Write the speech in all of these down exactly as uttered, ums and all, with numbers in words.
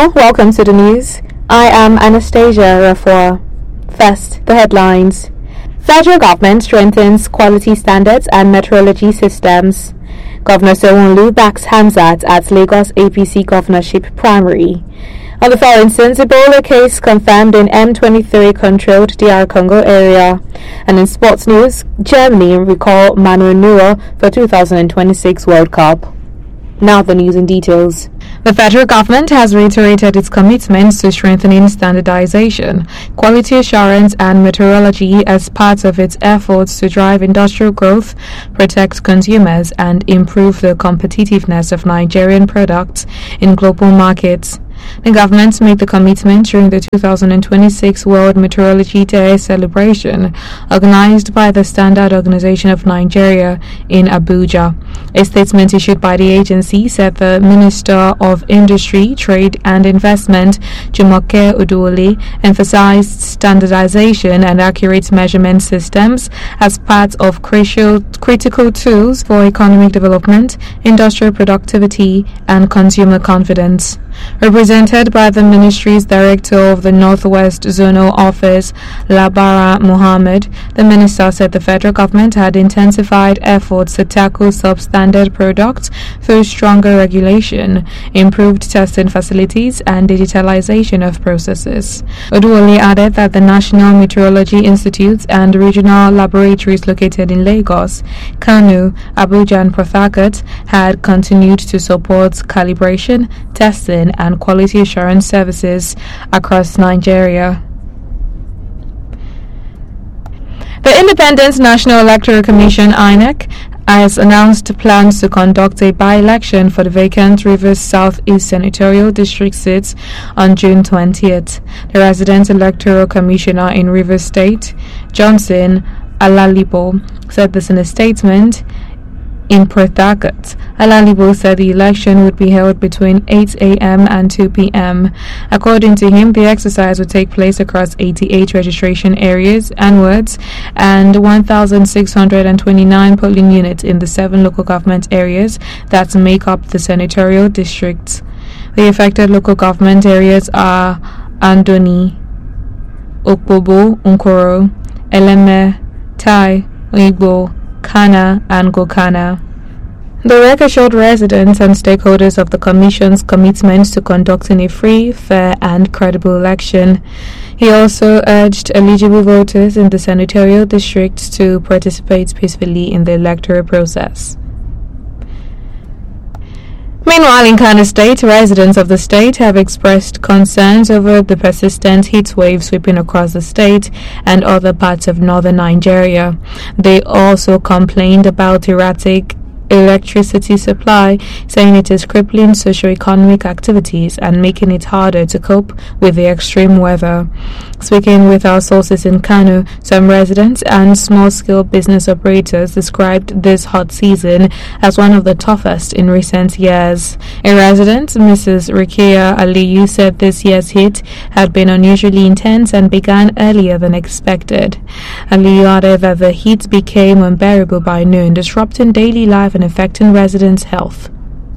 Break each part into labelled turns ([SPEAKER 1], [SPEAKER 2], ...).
[SPEAKER 1] Hello, welcome to the news. I am Anastasia Rafour. First, the headlines. Federal government strengthens quality standards and metrology systems. Governor Sanwo-Olu backs Hamzat at Lagos A P C governorship primary. On the foreign instance, Ebola case confirmed in M twenty-three controlled D R Congo area. And in sports news, Germany recall Manuel Neuer for two thousand twenty-six World Cup. Now the news in details. The federal government has reiterated its commitments to strengthening standardization, quality assurance and metrology as part of its efforts to drive industrial growth, protect consumers and improve the competitiveness of Nigerian products in global markets. The government made the commitment during the two thousand twenty-six World Meteorology Day celebration, organized by the Standard Organization of Nigeria in Abuja. A statement issued by the agency said the Minister of Industry, Trade and Investment, Jumoke Oduole, emphasized standardization and accurate measurement systems as part of crucial, critical tools for economic development, industrial productivity and consumer confidence. Represented by the ministry's director of the Northwest Zonal Office, Labara Mohammed, the minister said the federal government had intensified efforts to tackle substandard products through stronger regulation, improved testing facilities, and digitalization of processes. Oduole added that the National Meteorology Institute and regional laboratories located in Lagos, Kano, Abuja, and Port Harcourt had continued to support calibration, testing, and quality assurance services across Nigeria. The Independent National Electoral Commission (I N E C) has announced plans to conduct a by-election for the vacant Rivers South East Senatorial District seats on June twentieth. The resident electoral commissioner in Rivers State, Johnson Alalibo, said this in a statement. In Port Harcourt, Alalibo said the election would be held between eight a.m. and two p.m. According to him, the exercise would take place across eighty-eight registration areas and wards and one thousand six hundred twenty-nine polling units in the seven local government areas that make up the senatorial districts. The affected local government areas are Andoni, Okpobo, Nkoro, Eleme, Tai, Oigbo, Kana and Gokana. The R E C assured residents and stakeholders of the Commission's commitment to conducting a free, fair and credible election. He also urged eligible voters in the senatorial districts to participate peacefully in the electoral process. Meanwhile, in Kano State, residents of the state have expressed concerns over the persistent heat wave sweeping across the state and other parts of northern Nigeria. They also complained about erratic electricity supply, saying it is crippling socio-economic activities and making it harder to cope with the extreme weather. Speaking with our sources in Kano, some residents and small-scale business operators described this hot season as one of the toughest in recent years. A resident, Missus Rukia Aliyu, said this year's heat had been unusually intense and began earlier than expected. Aliyu added that the heat became unbearable by noon, disrupting daily life and affecting residents' health.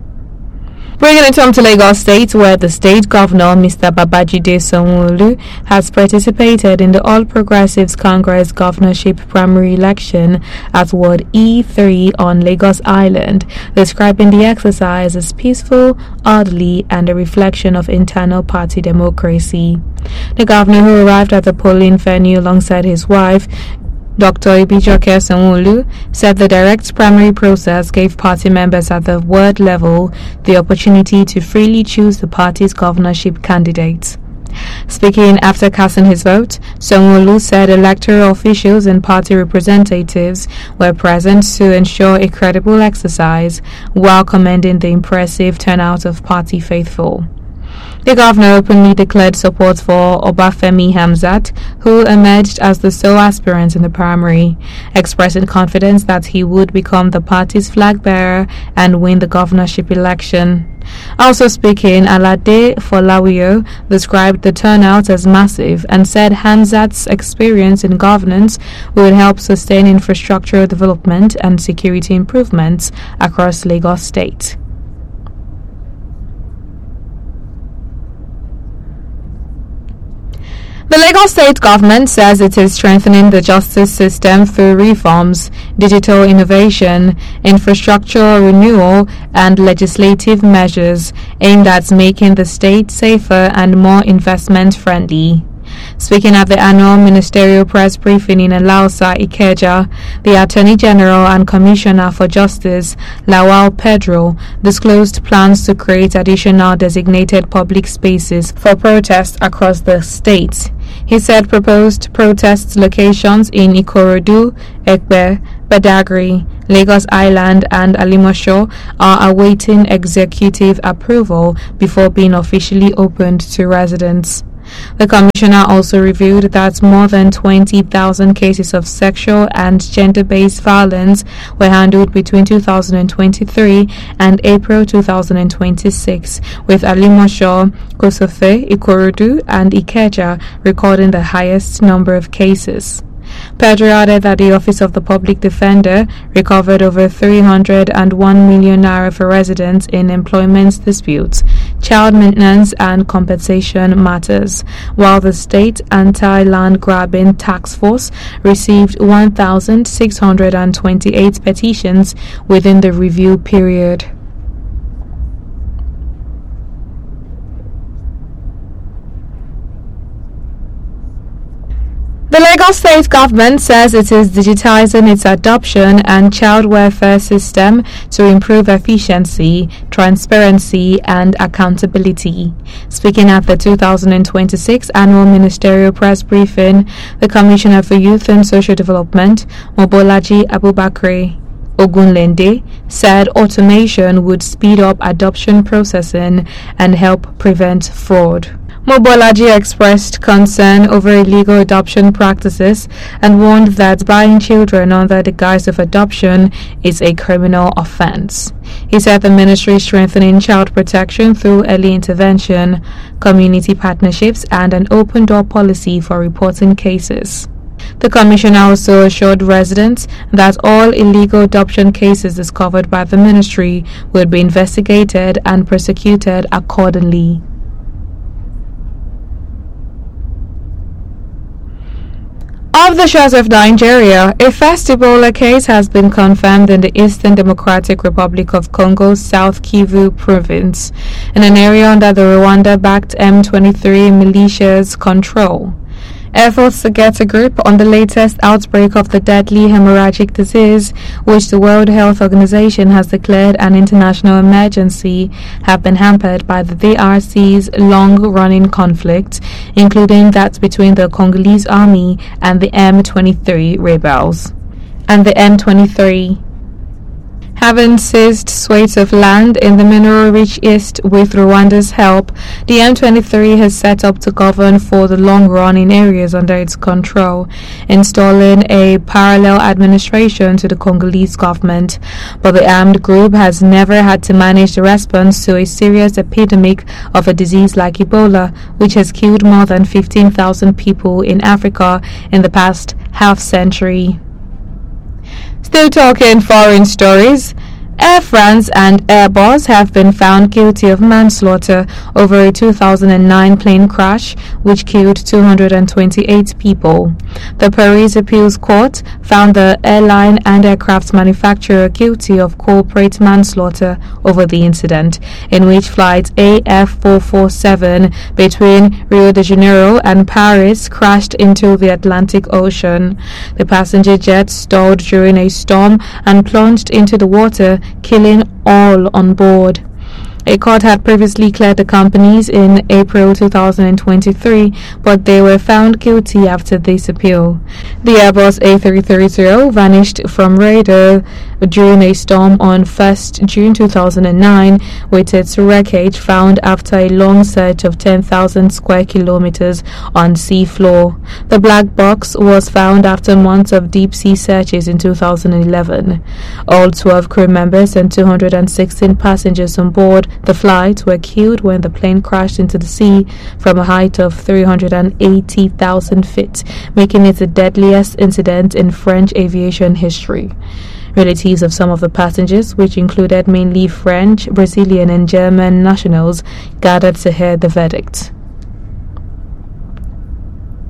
[SPEAKER 1] Bringing it home to Lagos State, where the state governor, Mister Babajide Sanwo-Olu, has participated in the All Progressives Congress governorship primary election at Ward E three on Lagos Island, describing the exercise as peaceful, orderly, and a reflection of internal party democracy. The governor, who arrived at the polling venue alongside his wife, Doctor Ibijoke Sanwo-Olu, said the direct primary process gave party members at the ward level the opportunity to freely choose the party's governorship candidates. Speaking after casting his vote, Sanwo-Olu said electoral officials and party representatives were present to ensure a credible exercise, while commending the impressive turnout of party faithful. The governor openly declared support for Obafemi Hamzat, who emerged as the sole aspirant in the primary, expressing confidence that he would become the party's flag bearer and win the governorship election. Also speaking, Alade Folawiyo described the turnout as massive and said Hamzat's experience in governance would help sustain infrastructural development and security improvements across Lagos State. The Lagos State government says it is strengthening the justice system through reforms, digital innovation, infrastructure renewal, and legislative measures aimed at making the state safer and more investment-friendly. Speaking at the annual ministerial press briefing in Alausa, Ikeja, the Attorney General and Commissioner for Justice, Lawal Pedro, disclosed plans to create additional designated public spaces for protests across the state. He said proposed protest locations in Ikorodu, Ekpe, Badagry, Lagos Island and Alimosho are awaiting executive approval before being officially opened to residents. The Commissioner also revealed that more than twenty thousand cases of sexual and gender-based violence were handled between two thousand twenty-three and April two thousand twenty-six, with Alimosho, Kosofe, Ikorodu and Ikeja recording the highest number of cases. Pedro added that the Office of the Public Defender recovered over three hundred one million naira for residents in employment disputes, child maintenance and compensation matters, while the State Anti-Land Grabbing Task Force received one thousand six hundred twenty-eight petitions within the review period. The Lagos State government says it is digitizing its adoption and child welfare system to improve efficiency, transparency, and accountability. Speaking at the two thousand twenty-six annual ministerial press briefing, the Commissioner for Youth and Social Development, Mobolaji Abubakar Ogunlende, said automation would speed up adoption processing and help prevent fraud. Mobolaji expressed concern over illegal adoption practices and warned that buying children under the guise of adoption is a criminal offense. He said the ministry is strengthening child protection through early intervention, community partnerships, and an open-door policy for reporting cases. The Commissioner also assured residents that all illegal adoption cases discovered by the ministry would be investigated and prosecuted accordingly. Of the shores of Nigeria, a first Ebola case has been confirmed in the Eastern Democratic Republic of Congo's South Kivu province, in an area under the Rwanda-backed M twenty-three militia's control. Efforts to get a grip on the latest outbreak of the deadly hemorrhagic disease, which the World Health Organization has declared an international emergency, have been hampered by the D R C's long-running conflict, including that between the Congolese army and the M twenty-three rebels. And the M twenty-three Having seized swathes of land in the mineral-rich east with Rwanda's help, the M twenty-three has set up to govern for the long run in areas under its control, installing a parallel administration to the Congolese government. But the armed group has never had to manage the response to a serious epidemic of a disease like Ebola, which has killed more than fifteen thousand people in Africa in the past half-century. Still talking foreign stories, Air France and Airbus have been found guilty of manslaughter over a two thousand nine plane crash which killed two hundred twenty-eight people. The Paris Appeals Court found the airline and aircraft manufacturer guilty of corporate manslaughter over the incident, in which flight A F four forty-seven between Rio de Janeiro and Paris crashed into the Atlantic Ocean. The passenger jet stalled during a storm and plunged into the water, killing all on board. A court had previously cleared the companies in April two thousand twenty-three, but they were found guilty after this appeal. The Airbus A three thirty vanished from radar during a storm on first June two thousand nine, with its wreckage found after a long search of ten thousand square kilometers on sea floor. The black box was found after months of deep-sea searches in two thousand eleven. All twelve crew members and two hundred sixteen passengers on board the flight were killed when the plane crashed into the sea from a height of three hundred eighty thousand feet, making it the deadliest incident in French aviation history. Relatives of some of the passengers, which included mainly French, Brazilian, and German nationals, gathered to hear the verdict.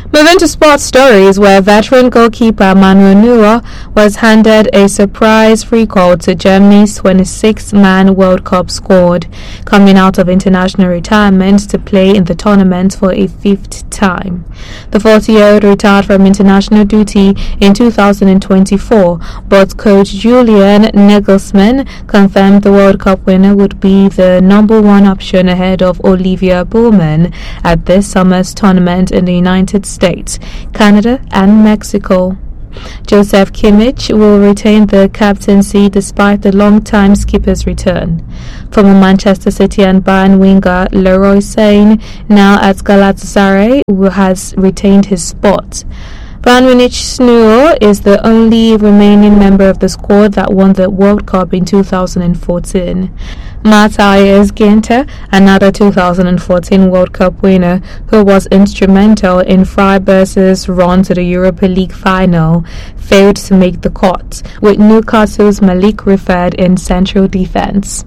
[SPEAKER 1] Moving to sports stories, where veteran goalkeeper Manuel Neuer was handed a surprise recall to Germany's twenty-six man World Cup squad, coming out of international retirement to play in the tournament for a fifth time. The forty-year-old retired from international duty in two thousand twenty-four, but coach Julian Nagelsmann confirmed the World Cup winner would be the number one option ahead of Olivier Baumann at this summer's tournament in the United States. States, Canada and Mexico. Joseph Kimmich will retain the captaincy despite the long-time skipper's return. Former Manchester City and Bayern winger Leroy Sane, now at Galatasaray, has retained his spot. Bayern Munich's Neuer is the only remaining member of the squad that won the World Cup in two thousand fourteen. Matthias Ginter, another two thousand fourteen World Cup winner who was instrumental in Freiburg's run to the Europa League final, failed to make the cut, with Newcastle's Malik Rifad in central defence.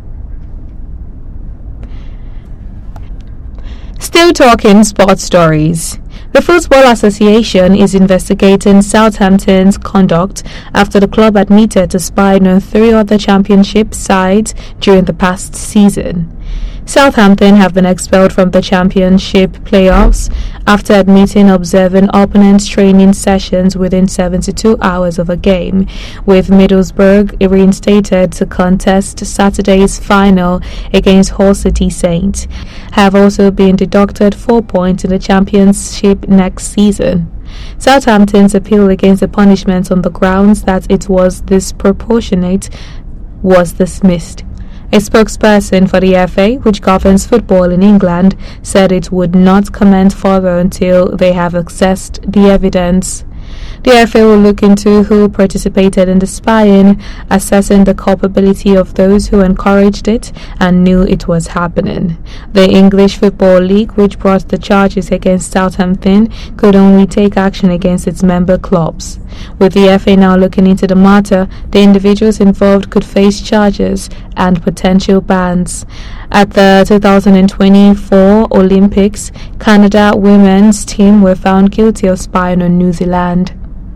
[SPEAKER 1] Still talking sports stories. The Football Association is investigating Southampton's conduct after the club admitted to spying on three other championship sides during the past season. Southampton have been expelled from the championship playoffs after admitting observing opponents' training sessions within seventy-two hours of a game, with Middlesbrough reinstated to contest Saturday's final against Hull City Saints, have also been deducted four points in the championship next season. Southampton's appeal against the punishment on the grounds that it was disproportionate was dismissed. A spokesperson for the F A, which governs football in England, said it would not comment further until they have accessed the evidence. The F A will look into who participated in the spying, assessing the culpability of those who encouraged it and knew it was happening. The English Football League, which brought the charges against Southampton, could only take action against its member clubs. With the F A now looking into the matter, the individuals involved could face charges and potential bans. At the two thousand twenty-four Olympics, Canada women's team were found guilty of spying on New Zealand.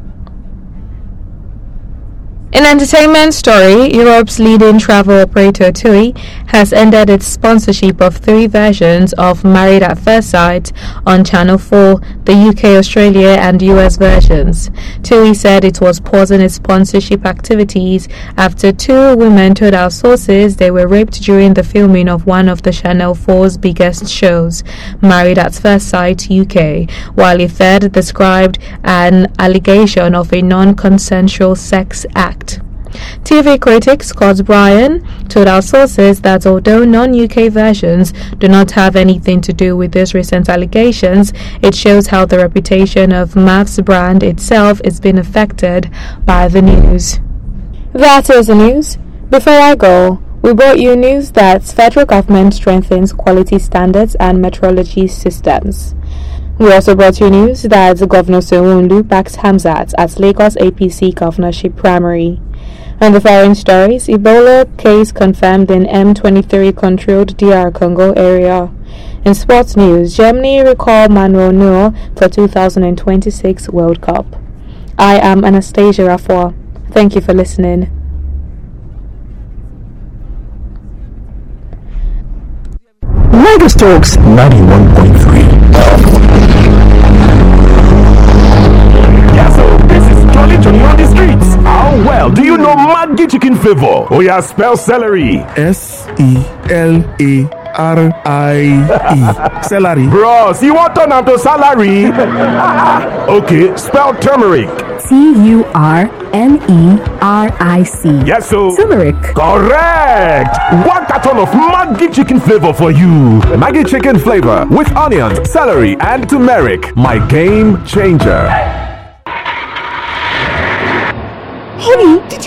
[SPEAKER 1] In entertainment story, Europe's leading travel operator TUI has ended its sponsorship of three versions of Married at First Sight on Channel four, the U K, Australia and U S versions. TUI said it was pausing its sponsorship activities after two women told our sources they were raped during the filming of one of the Channel four's biggest shows, Married at First Sight U K, while a third described an allegation of a non-consensual sex act. T V critic Scott Bryan told our sources that although non-U K versions do not have anything to do with these recent allegations, it shows how the reputation of M A F's brand itself is being affected by the news. That is the news. Before I go, we brought you news that federal government strengthens quality standards and metrology systems. We also brought you news that Governor Sanwo-Olu backs Hamzat at Lagos A P C governorship primary. And the foreign stories, Ebola case confirmed in M twenty-three controlled D R Congo area. In sports news, Germany recall Manuel Neuer for two thousand twenty-six World Cup. I am Anastasia Rafour. Thank you for listening.
[SPEAKER 2] Megastrokes ninety-one point three. Yeah, so this is Jolly Johnny on the streets. How well do you know Maggi chicken flavor? Oh yeah, spell celery.
[SPEAKER 3] S E L A R I E. Celery.
[SPEAKER 2] Bros, you want turn to salary? Okay, spell turmeric.
[SPEAKER 4] T U R M E R I C.
[SPEAKER 2] Yes, so
[SPEAKER 4] turmeric.
[SPEAKER 2] Correct. One carton of Maggi chicken flavor for you.
[SPEAKER 5] Maggi chicken flavor with onions, celery, and turmeric. My game changer.
[SPEAKER 6] Honey, did you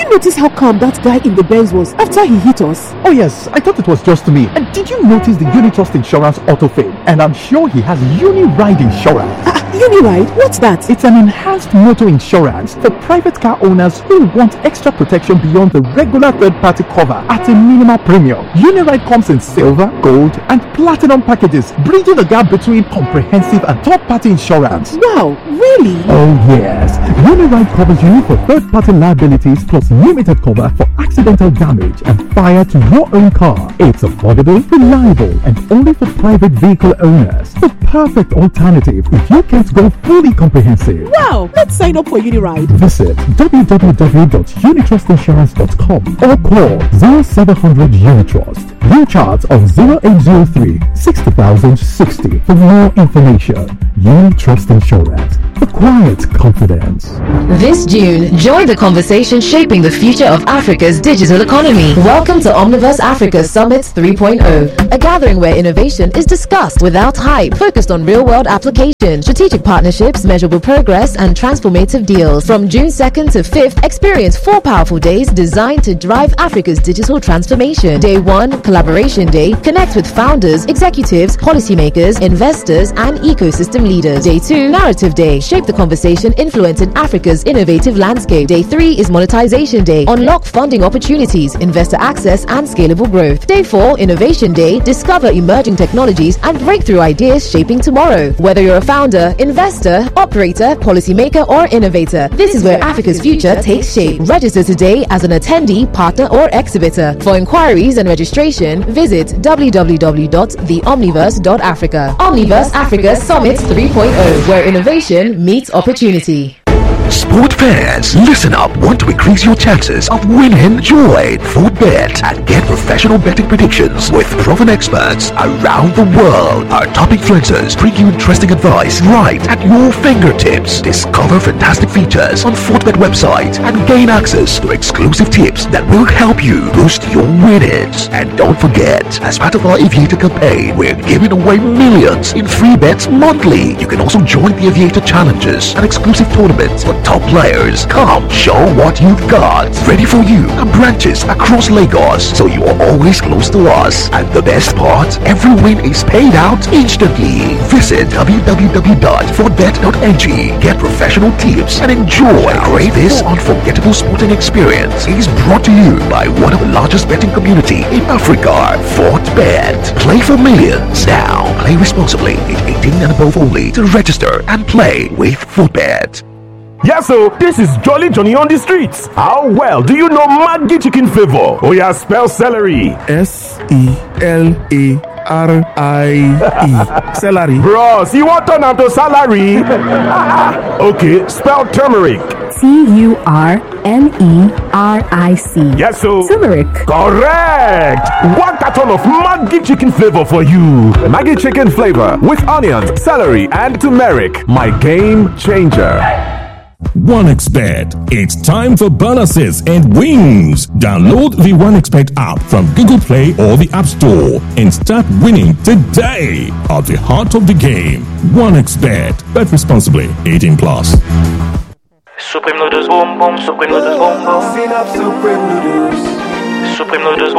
[SPEAKER 6] you notice how calm that guy in the Benz was after he hit us?
[SPEAKER 7] Oh yes, I thought it was just me. And did you notice the Unitrust Insurance Auto Fame? And I'm sure he has Uni-Ride Insurance.
[SPEAKER 6] Uh, Uni-Ride? What's that?
[SPEAKER 7] It's an enhanced motor insurance for private car owners who want extra protection beyond the regular third-party cover at a minimal premium. Uni-Ride comes in silver, gold, and platinum packages, bridging the gap between comprehensive and third-party insurance.
[SPEAKER 6] Wow, really?
[SPEAKER 7] Oh yes. Uni-Ride covers you for third-party liabilities plus limited cover for accidental damage and fire to your own car. It's affordable, reliable, and only for private vehicle owners. The perfect alternative if you can't go fully comprehensive.
[SPEAKER 6] Wow, let's sign up for Uni-Ride.
[SPEAKER 7] Visit w w w dot unitrust insurance dot com or call zero seven hundred Unitrust. Recharge on zero eight zero three six zero six zero for more information. Unitrust Insurance. The quiet confidence.
[SPEAKER 8] This June, join the conversation shaping the future of Africa's digital economy. Welcome to Omniverse Africa Summit three point oh, a gathering where innovation is discussed without hype, focused on real-world application, strategic partnerships, measurable progress, and transformative deals. From June second to fifth, experience four powerful days designed to drive Africa's digital transformation. Day one, Collaboration Day. Connect with founders, executives, policymakers, investors, and ecosystem leaders. Day two, Narrative Day. Shape the conversation influencing Africa's innovative landscape. Day three is Monetization Day. Unlock funding opportunities, investor access, and scalable growth. Day four, Innovation Day. Discover emerging technologies and breakthrough ideas shaping tomorrow. Whether you're a founder, investor, operator, policymaker, or innovator, this is where Africa's future takes shape. Register today as an attendee, partner, or exhibitor. For inquiries and registration, visit w w w dot the omniverse dot africa. Omniverse Africa Summit three point oh, where innovation meets opportunity.
[SPEAKER 9] Sport fans, listen up. Want to increase your chances of winning? Join FoodBet and get professional betting predictions with proven experts around the world. Our top influencers bring you interesting advice right at your fingertips. Discover fantastic features on FoodBet website and gain access to exclusive tips that will help you boost your winnings. And don't forget, as part of our Aviator campaign, we're giving away millions in free bets monthly. You can also join the Aviator challenges and exclusive tournaments for top players. Come, show what you've got. Ready for you and branches across Lagos, so you are always close to us. And the best part, every win is paid out instantly. Visit w w w dot foodbet dot n g. Get professional tips and enjoy great this unforgettable sporting experience. Is brought to you by one of the largest betting community in Africa, FoodBet. Play for millions. Now, play responsibly. eighteen and above only. To register and play with FoodBet.
[SPEAKER 2] Yes, so this is Jolly Johnny on the streets. How well do you know Maggi chicken flavor? Oh yeah, spell celery.
[SPEAKER 3] S E L A R I E. Celery.
[SPEAKER 2] Bros, you want turn to salary? Okay, spell turmeric.
[SPEAKER 4] T U R M E R I C.
[SPEAKER 2] Yes, so
[SPEAKER 4] turmeric.
[SPEAKER 2] Correct. One carton of Maggi chicken flavor for you.
[SPEAKER 5] Maggi chicken flavor with onions, celery, and turmeric. My game changer.
[SPEAKER 10] OneXBet. It's time for bonuses and wins. Download the OneXBet app from Google Play or the App Store and start winning today. At the heart of the game, OneXBet. Bet responsibly. eighteen plus.
[SPEAKER 11] Supreme noodles boom boom. Supreme noodles boom boom. Supreme noodles. Supreme noodles boom.